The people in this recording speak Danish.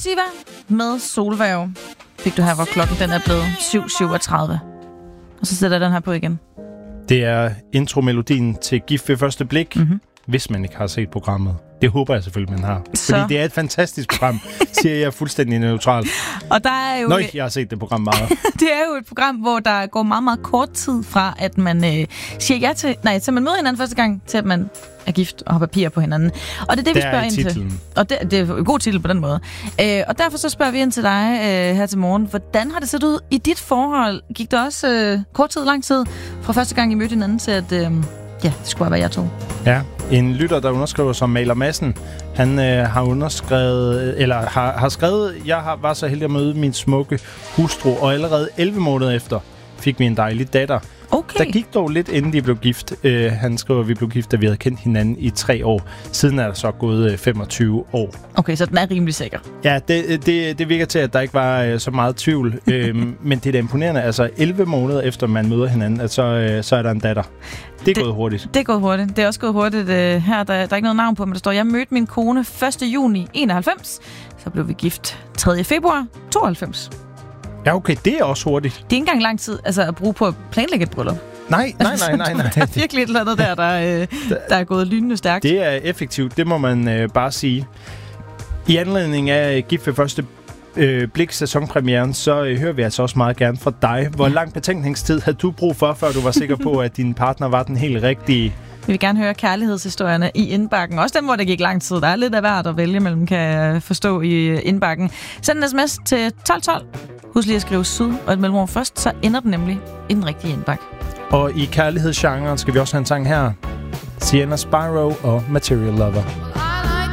Siva med Solværv fik du her, hvor klokken den er blevet 7:37. Og så sætter jeg den her på igen. Det er intromelodien til Gift ved første blik, hvis man ikke har set programmet. Det håber jeg selvfølgelig, man har. Fordi det er et fantastisk program, siger jeg fuldstændig neutralt. Og der er jo... Jeg har set det program meget. Det er jo et program, hvor der går meget, meget kort tid fra, at man siger ja til... Nej, så man møder hinanden første gang, til at man er gift og har papir på hinanden. Og det er det, vi spørger ind til. Og det er en god titel på den måde. Og derfor så spørger vi ind til dig her til morgen. Hvordan har det set ud i dit forhold? Gik der også kort tid, lang tid, fra første gang I mødte hinanden til, at det skulle være jer to? Ja, en lytter, der underskriver som Maler Madsen, han har underskrevet, eller har skrevet, var så heldig at møde min smukke hustru, og allerede 11 måneder efter fik vi en dejlig datter. Okay. Der gik dog lidt, inden de blev gift. Han skriver, at vi blev gift, da vi havde kendt hinanden i 3 år. Siden er der så gået 25 år. Okay, så den er rimelig sikker. Ja, det virker til, at der ikke var så meget tvivl. Men det er da imponerende. Altså 11 måneder efter man møder hinanden, at så er der en datter. Det er gået hurtigt. Det er gået hurtigt. Det er også gået hurtigt her. Der er ikke noget navn på, men der står, jeg mødte min kone 1. juni 91. Så blev vi gift 3. februar 92. Ja, okay, det er også hurtigt. Det er ikke engang lang tid at bruge på at planlægge et bryllup. Nej. Der er virkelig et eller andet der er gået lynende stærkt. Det er effektivt, det må man bare sige. I anledning af Gift ved første blik sæsonpremieren, så hører vi altså også meget gerne fra dig. Hvor lang betænkningstid havde du brug for, før du var sikker på, at din partner var den helt rigtige? Vi vil gerne høre kærlighedshistorierne i indbakken. Også dem, hvor det gik lang tid. Der er lidt af hvert at vælge mellem, kan jeg forstå, i indbakken. Send en sms til 1212. Husk lige at skrive syd og et mellemrum først, så ender den nemlig i den rigtige indbak. Og i kærlighedsgenren skal vi også have en sang her. Sienna Spyro og Material Lover.